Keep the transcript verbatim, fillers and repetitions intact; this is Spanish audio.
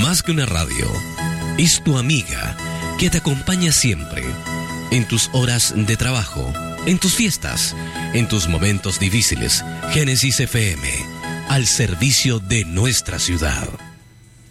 Más que una radio, es tu amiga que te acompaña siempre, en tus horas de trabajo, en tus fiestas, en tus momentos difíciles. Génesis F M, al servicio de nuestra ciudad.